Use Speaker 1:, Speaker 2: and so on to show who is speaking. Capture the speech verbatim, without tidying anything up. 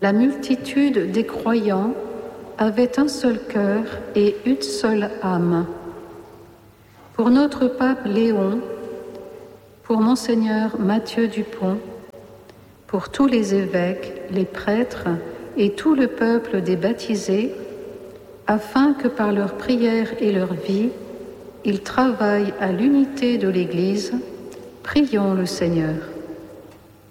Speaker 1: La multitude des croyants avait un seul cœur et une seule âme. Pour notre pape Léon, pour Monseigneur Mathieu Dupont, pour tous les évêques, les prêtres et tout le peuple des baptisés, afin que par leur prière et leur vie, ils travaillent à l'unité de l'Église, prions le Seigneur.